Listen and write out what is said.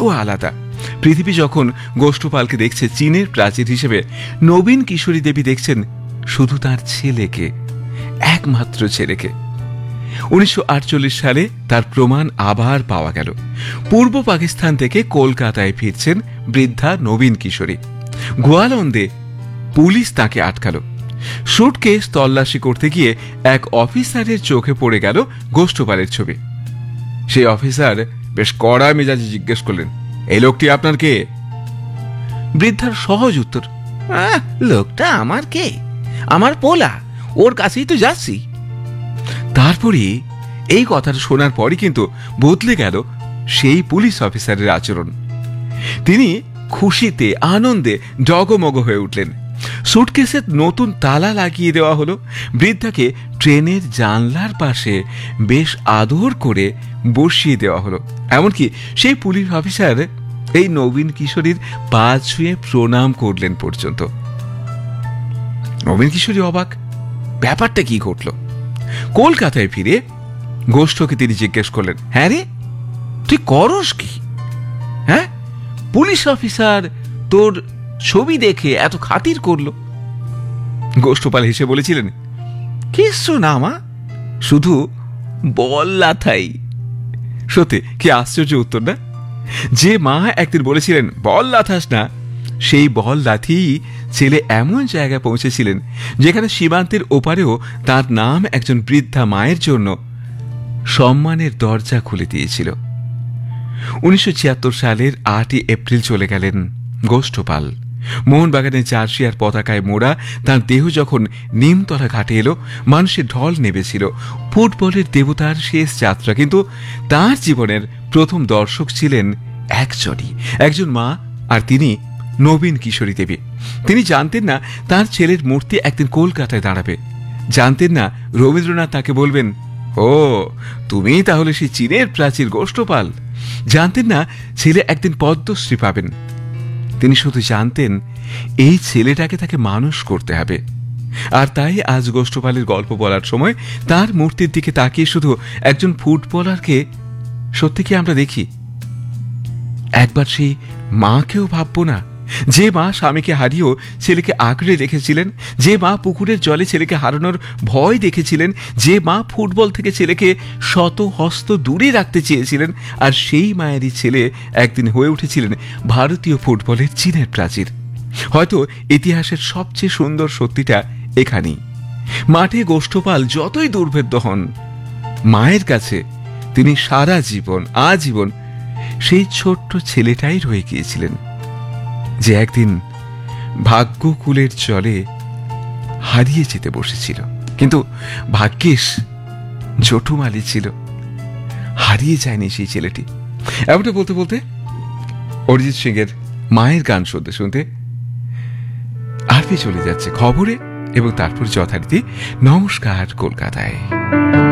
আলাদা। পৃথিবী যখন গোষ্ঠপালকে দেখছে চীনের প্রাচীর হিসেবে, নবীন কিশোরী দেবী দেখছেন শুধু তার ছেলেকে, একমাত্র ছেলেকে। 1948 সালে তার প্রমাণ আবার পাওয়া গেল। পূর্ব পাকিস্তান থেকে কলকাতায় ফিরছেন বৃদ্ধা নবীন কিশোরী। গোয়ালন্দে পুলিশ তাকে আটকালো। সুটকেস তল্লাশি করতে গিয়ে এক অফিসারের চোখে পড়ে গেল গোষ্ঠপালের ছবি। সেই অফিসার বেশ কড়া মেজাজে জিজ্ঞেস করলেন, এই লোকটি আপনার কে? বৃদ্ধার সহজ উত্তর, লোকটা আমার কে? আমার পোলা, ওর কাছেই তো যাচ্ছি। তারপরে এই কথাটা শোনার পরই কিন্তু বদলে গেল সেই পুলিশ অফিসারের আচরণ। তিনি খুশিতে আনন্দে ডগমগ হয়ে উঠলেন। সুটকেসের নতুন তালা লাগিয়ে দেওয়া হলো। বৃদ্ধাকে ট্রেনের জানলার পাশে বেশ আদর করে বসিয়ে দেওয়া হলো। এমনকি সেই পুলিশ অফিসার এই নবীন কিশোরীর পা ছুঁয়ে প্রণাম করলেন পর্যন্ত। নবীন কিশোরী অবাক, ব্যাপারটা কি ঘটল? কলকাতায় ফিরে গোষ্ঠকে তিনি জিজ্ঞেস করলেন, হ্যাঁ রে, তুই করস কি? হ্যাঁ, পুলিশ অফিসার তোর ছবি দেখে এত খাতির করলো? গোষ্ঠপাল হেসে বলেছিলেন, কিছু না মা, শুধু বল লাথাই। সত্যি কি আশ্চর্য উত্তর না? যে মা একদিন বলেছিলেন বল লাথাস না, সেই বল লাথি ছেলে এমন জায়গায় পৌঁছেছিলেন যেখানে সীমান্তের ওপারেও তার নাম একজন বৃদ্ধা মায়ের জন্য সম্মানের দরজা খুলে দিয়েছিল। 1976 সালের 8 এপ্রিল চলে গেলেন গোষ্ঠপাল। মোহনবাগানের জার্সিয়ার পতাকায় মোড়া তার দেহ যখন নিমতলা ঘাটে এলো, মানুষের ঢল নেমেছিল। ফুটবলের দেবতার শেষ যাত্রা। কিন্তু তার জীবনের প্রথম দর্শক ছিলেন একজন মা, আর তিনি নবীন কিশোরী দেবী। তিনি জানতেন না তার ছেলের মূর্তি একদিন কলকাতায় দাঁড়াবে। জানতেন না রবীন্দ্রনাথ তাকে বলবেন, ও তুমি তাহলে সেই চীনের প্রাচীর গোষ্ঠপাল। জানতেন না ছেলে একদিন পদ্মশ্রী পাবেন। তিনি শুধু জানতেন এই ছেলেটাকে তাকে মানুষ করতে হবে। আর তাই আজ গোষ্ঠপালের গল্প বলার সময় তার মূর্তির দিকে তাকিয়ে শুধু একজন ফুটবলারকে সত্যি কি আমরা দেখি? একবার সেই মাকেও ভাববো না, যে মা স্বামীকে হারিয়েও ছেলেকে আঁকড়ে রেখেছিলেন, যে মা পুকুরের জলে ছেলেকে হারানোর ভয় দেখেছিলেন, যে মা ফুটবল থেকে ছেলেকে শত হস্ত দূরে রাখতে চেয়েছিলেন, আর সেই মায়েরই ছেলে একদিন হয়ে উঠেছিলেন ভারতীয় ফুটবলের চীনের প্রাচীর। হয়তো ইতিহাসের সবচেয়ে সুন্দর সত্যিটা এখানেই। মাঠে গোষ্ঠপাল যতই দুর্ভেদ্য হন, মায়ের কাছে তিনি সারা জীবন আজীবন সেই ছোট্ট ছেলেটাই রয়ে গিয়েছিলেন, যে একদিন ভাগ্যকুলের জলে হারিয়ে যেতে বসেছিল। কিন্তু ভাগ্যিস জটুমালি ছিল, হারিয়ে যায়নি সেই ছেলেটি। এমনটা বলতে বলতে অরিজিৎ সিং এর মায়ের গান শুনতে শুনতে আরবি চলে যাচ্ছে খবরে, এবং তারপর যথারীতি নমস্কার কলকাতায়।